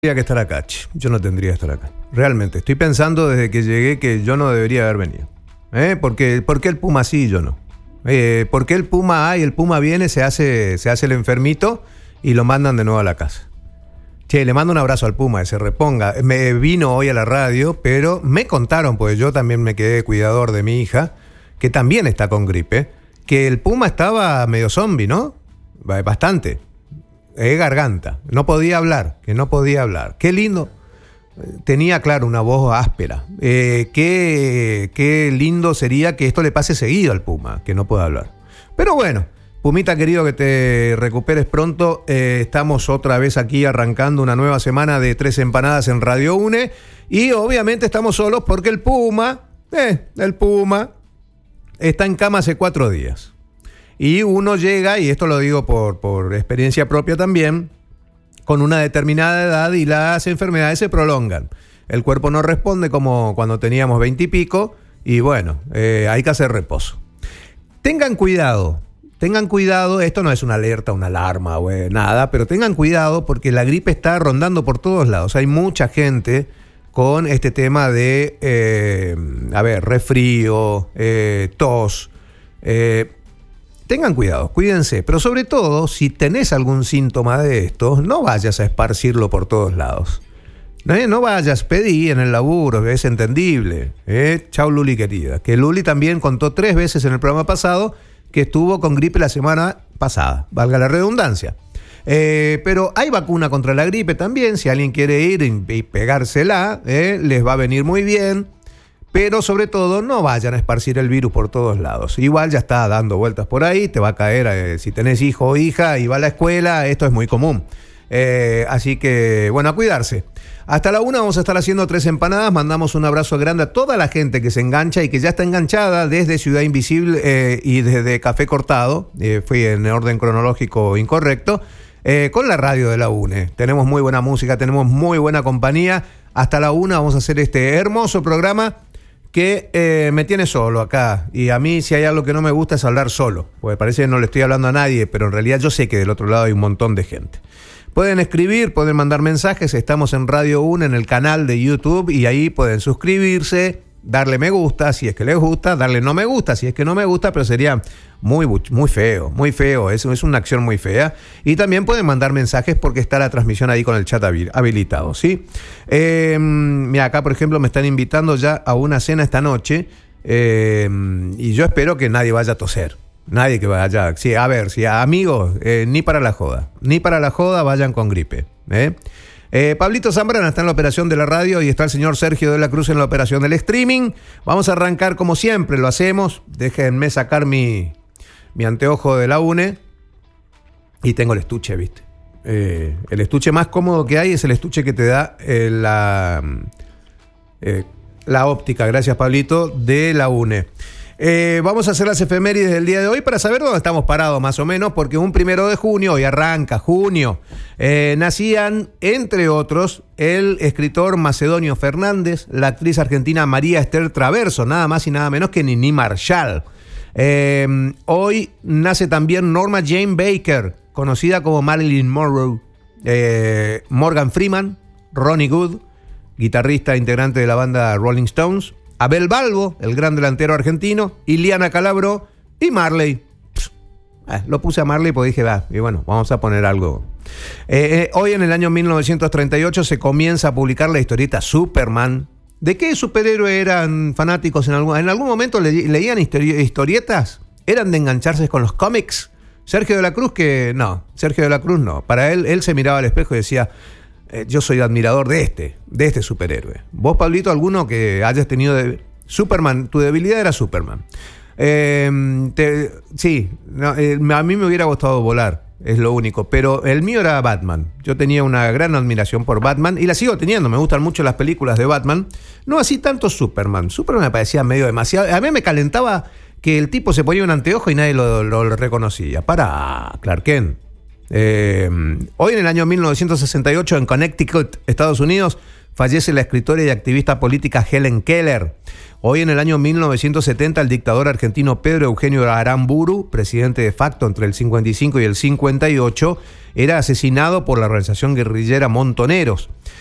Que estar acá, yo no tendría que estar acá. Realmente, estoy pensando desde que llegué que yo no debería haber venido. ¿Por qué el Puma sí y yo no? ¿Por qué el Puma y el Puma viene, se hace el enfermito y lo mandan de nuevo a la casa? Che, le mando un abrazo al Puma, que se reponga. Me vino hoy a la radio, pero me contaron, pues yo también me quedé cuidador de mi hija, que también está con gripe, que el Puma estaba medio zombie, ¿no? Bastante. Garganta, no podía hablar. Qué lindo. Tenía, claro, una voz áspera. Qué lindo sería que esto le pase seguido al Puma, que no pueda hablar. Pero bueno, Pumita querido, que te recuperes pronto. Estamos otra vez aquí arrancando una nueva semana de Tres Empanadas en Radio UNE. Y obviamente estamos solos porque el Puma está en cama hace 4 días. Y uno llega, y esto lo digo por experiencia propia también, con una determinada edad y las enfermedades se prolongan. El cuerpo no responde como cuando teníamos 20 y pico, y bueno, hay que hacer reposo. Tengan cuidado, esto no es una alerta, una alarma, nada, pero tengan cuidado porque la gripe está rondando por todos lados. Hay mucha gente con este tema de, resfrío, tos, tengan cuidado, cuídense, pero sobre todo, si tenés algún síntoma de esto, no vayas a esparcirlo por todos lados. No vayas, pedí en el laburo, que es entendible. Chau, Luli querida. Que Luli también contó 3 veces en el programa pasado que estuvo con gripe la semana pasada, valga la redundancia. Pero hay vacuna contra la gripe también, si alguien quiere ir y pegársela, les va a venir muy bien. Pero sobre todo no vayan a esparcir el virus por todos lados. Igual ya está dando vueltas por ahí, te va a caer, si tenés hijo o hija y va a la escuela, esto es muy común. Así que, bueno, a cuidarse. Hasta la 1 vamos a estar haciendo 3 empanadas. Mandamos un abrazo grande a toda la gente que se engancha y que ya está enganchada desde Ciudad Invisible y desde Café Cortado. Fui en orden cronológico incorrecto. Con la radio de la UNE. Tenemos muy buena música, tenemos muy buena compañía. Hasta la 1 vamos a hacer este hermoso programa que me tiene solo acá. Y a mí, si hay algo que no me gusta, es hablar solo, porque parece que no le estoy hablando a nadie, pero en realidad yo sé que del otro lado hay un montón de gente. Pueden escribir, pueden mandar mensajes. Estamos en Radio UNE, en el canal de YouTube, y ahí pueden suscribirse, darle me gusta si es que les gusta, darle no me gusta si es que no me gusta, pero sería muy feo, es una acción muy fea. Y también pueden mandar mensajes porque está la transmisión ahí con el chat habilitado, ¿sí? Mira, acá por ejemplo me están invitando ya a una cena esta noche, y yo espero que nadie vaya a toser. Nadie que vaya, sí, a ver, si amigos, ni para la joda vayan con gripe, Pablito Zambrana está en la operación de la radio y está el señor Sergio de la Cruz en la operación del streaming. Vamos a arrancar como siempre lo hacemos. Déjenme sacar mi anteojo de la UNE y tengo el estuche, ¿viste? El estuche más cómodo que hay es el estuche que te da la óptica, gracias Pablito, de la UNE. Vamos a hacer las efemérides del día de hoy para saber dónde estamos parados más o menos, porque un 1 de junio, hoy arranca junio, nacían, entre otros, el escritor Macedonio Fernández, la actriz argentina María Esther Traverso, nada más y nada menos que Nini Marshall. Hoy nace también Norma Jane Baker, conocida como Marilyn Monroe, Morgan Freeman, Ronnie Good, guitarrista integrante de la banda Rolling Stones, Abel Balbo, el gran delantero argentino, Iliana Calabró y Marley. Lo puse a Marley porque dije, y bueno, vamos a poner algo. Hoy en el año 1938 se comienza a publicar la historieta Superman. ¿De qué superhéroe eran fanáticos en algún momento? ¿Leían historietas? ¿Eran de engancharse con los cómics? Sergio de la Cruz no. Para él se miraba al espejo y decía, yo soy admirador de este superhéroe. Vos, Pablito, alguno que hayas tenido Superman, tu debilidad era Superman. A mí me hubiera gustado volar, es lo único, pero el mío era Batman. Yo tenía una gran admiración por Batman y la sigo teniendo, me gustan mucho las películas de Batman. No así tanto Superman me parecía medio demasiado. A mí me calentaba que el tipo se ponía un anteojo y nadie lo reconocía. Para Clark Kent. Hoy en el año 1968 en Connecticut, Estados Unidos, fallece la escritora y activista política Helen Keller. Hoy, en el año 1970, el dictador argentino Pedro Eugenio Aramburu, presidente de facto entre el 55 y el 58, era asesinado por la organización guerrillera Montoneros.